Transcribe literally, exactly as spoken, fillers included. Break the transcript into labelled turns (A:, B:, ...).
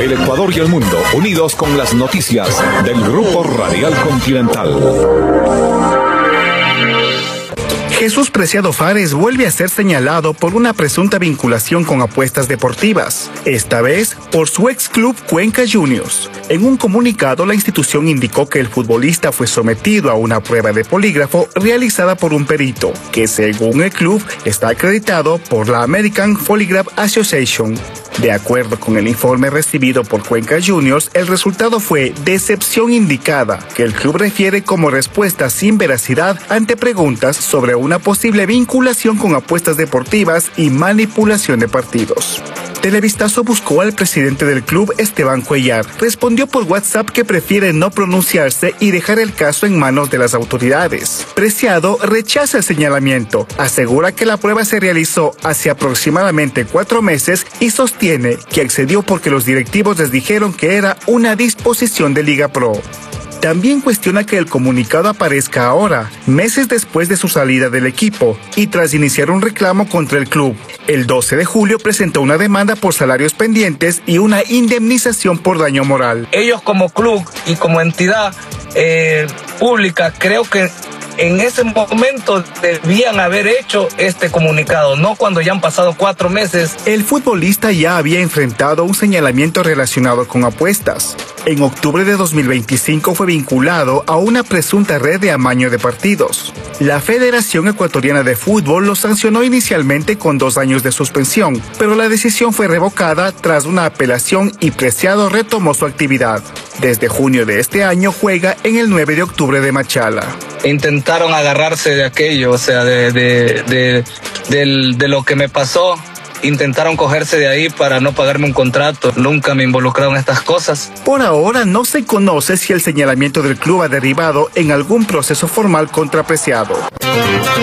A: El Ecuador y el mundo unidos con las noticias del Grupo Radial Continental.
B: Jesús Preciado Fares vuelve a ser señalado por una presunta vinculación con apuestas deportivas, esta vez por su ex club Cuenca Juniors. En un comunicado, la institución indicó que el futbolista fue sometido a una prueba de polígrafo realizada por un perito, que según el club está acreditado por la American Polygraph Association. De acuerdo con el informe recibido por Cuenca Juniors, el resultado fue decepción indicada, que el club refiere como respuesta sin veracidad ante preguntas sobre una posible vinculación con apuestas deportivas y manipulación de partidos. Televistazo buscó al presidente del club, Esteban Cuellar. Respondió por WhatsApp que prefiere no pronunciarse y dejar el caso en manos de las autoridades. Preciado rechaza el señalamiento, asegura que la prueba se realizó hace aproximadamente cuatro meses y sostiene que accedió porque los directivos les dijeron que era una disposición de Liga Pro. También cuestiona que el comunicado aparezca ahora, meses después de su salida del equipo, y tras iniciar un reclamo contra el club. El doce de julio presentó una demanda por salarios pendientes y una indemnización por daño moral.
C: Ellos como club y como entidad eh, pública, creo que en ese momento debían haber hecho este comunicado, no cuando ya han pasado cuatro meses.
B: El futbolista ya había enfrentado un señalamiento relacionado con apuestas. En octubre de dos mil veinticinco fue vinculado a una presunta red de amaño de partidos. La Federación Ecuatoriana de Fútbol lo sancionó inicialmente con dos años de suspensión, pero la decisión fue revocada tras una apelación y Preciado retomó su actividad. Desde junio de este año juega en el nueve de octubre de Machala.
C: Intentaron agarrarse de aquello, o sea, de, de, de, de, de lo que me pasó. Intentaron cogerse de ahí para no pagarme un contrato. Nunca me involucraron en estas cosas.
B: Por ahora no se conoce si el señalamiento del club ha derivado en algún proceso formal contra Preciado.